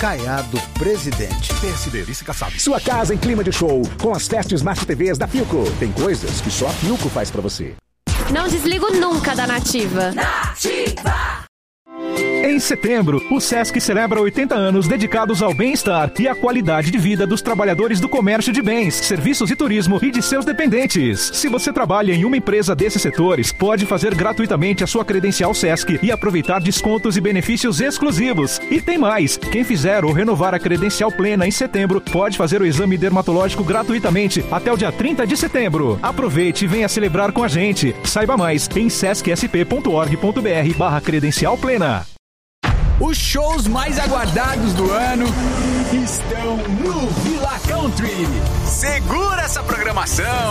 Caiado Presidente. PSDB Kassab. Sua casa em clima de show, com as Fast Smart TVs da Philco. Tem coisas que só a Philco faz pra você. Não desligo nunca da Nativa. Nativa! Em setembro, o Sesc celebra 80 anos dedicados ao bem-estar e à qualidade de vida dos trabalhadores do comércio de bens, serviços e turismo e de seus dependentes. Se você trabalha em uma empresa desses setores, pode fazer gratuitamente a sua credencial Sesc e aproveitar descontos e benefícios exclusivos. E tem mais! Quem fizer ou renovar a credencial plena em setembro, pode fazer o exame dermatológico gratuitamente até o dia 30 de setembro. Aproveite e venha celebrar com a gente. Saiba mais em sescsp.org.br/credencial plena. Os shows mais aguardados do ano estão no Villa Country. Segura essa programação!